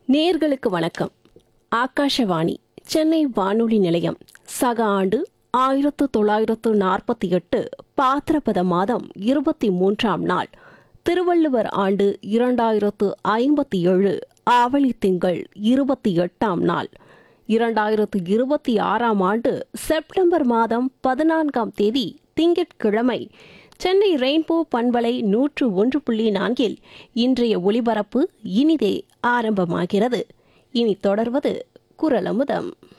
நேர்களுக்கு வணக்கம். ஆகாஷவாணி சென்னை வானொலி நிலையம். சக ஆண்டு 1948 பாத்திரபத மாதம் 23ஆம் நாள், திருவள்ளுவர் ஆண்டு 2057 ஆவணி திங்கள் 28ஆம் நாள், 2026ஆம் ஆண்டு செப்டம்பர் மாதம் 14ஆம் தேதி திங்கட்கிழமை. சென்னை ரெயின்போ பண்பலை 101.4 இன்றைய ஒலிபரப்பு இனிதே ஆரம்பமாகிறது. இனி தொடர்வது குரலமுதம்.